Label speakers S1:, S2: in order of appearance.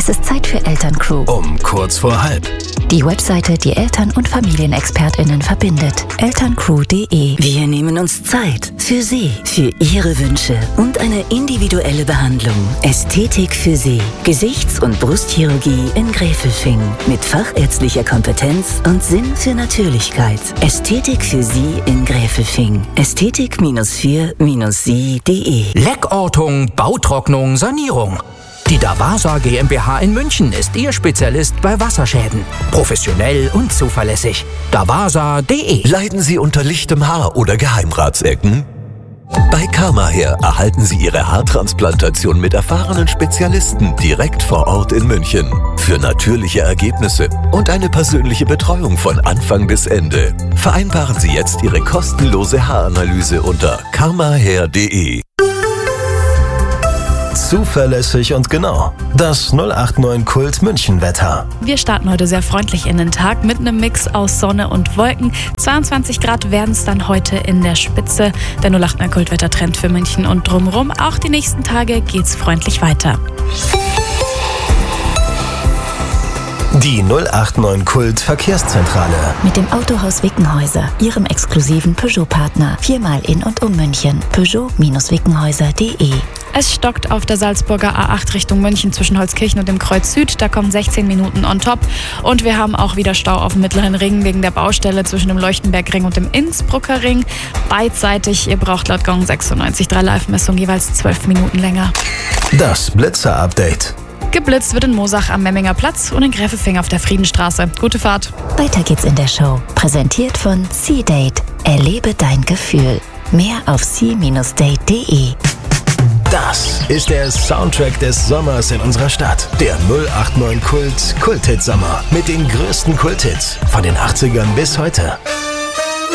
S1: Es ist Zeit für Elterncrew.
S2: Um kurz vor halb.
S1: Die Webseite, die Eltern- und FamilienexpertInnen verbindet. elterncrew.de.
S3: Wir nehmen uns Zeit für Sie, für Ihre Wünsche und eine individuelle Behandlung. Ästhetik für Sie. Gesichts- und Brustchirurgie in Gräfelfing. Mit fachärztlicher Kompetenz und Sinn für Natürlichkeit. Ästhetik für Sie in Gräfelfing. Ästhetik-4-sie.de.
S2: Leckortung, Bautrocknung, Sanierung. Die Davasa GmbH in München ist Ihr Spezialist bei Wasserschäden. Professionell und zuverlässig. Davasa.de.
S4: Leiden Sie unter lichtem Haar oder Geheimratsecken? Bei KarmaHair erhalten Sie Ihre Haartransplantation mit erfahrenen Spezialisten direkt vor Ort in München. Für natürliche Ergebnisse und eine persönliche Betreuung von Anfang bis Ende. Vereinbaren Sie jetzt Ihre kostenlose Haaranalyse unter karmahair.de.
S5: Zuverlässig und genau. Das 089 Kult München Wetter.
S6: Wir starten heute sehr freundlich in den Tag mit einem Mix aus Sonne und Wolken. 22 Grad werden es dann heute in der Spitze. Der 089 Kult Wettertrend für München und drumherum. Auch die nächsten Tage geht's freundlich weiter.
S5: Die 089 Kult Verkehrszentrale.
S1: Mit dem Autohaus Wickenhäuser, Ihrem exklusiven Peugeot-Partner. 4-mal in und um München. Peugeot-Wickenhäuser.de.
S6: Es stockt auf der Salzburger A8 Richtung München zwischen Holzkirchen und dem Kreuz Süd. Da kommen 16 Minuten on top. Und wir haben auch wieder Stau auf dem Mittleren Ring wegen der Baustelle zwischen dem Leuchtenbergring und dem Innsbrucker Ring. Beidseitig, ihr braucht laut Gong 96.3 Live-Messung jeweils 12 Minuten länger.
S5: Das Blitzer-Update.
S6: Geblitzt wird in Moosach am Memminger Platz und in Gräfelfing auf der Friedenstraße. Gute Fahrt.
S1: Weiter geht's in der Show. Präsentiert von C-Date. Erlebe dein Gefühl. Mehr auf c-date.de.
S5: Das ist der Soundtrack des Sommers in unserer Stadt. Der 089 Kult Kulthit Sommer. Mit den größten Kulthits von den 80ern bis heute.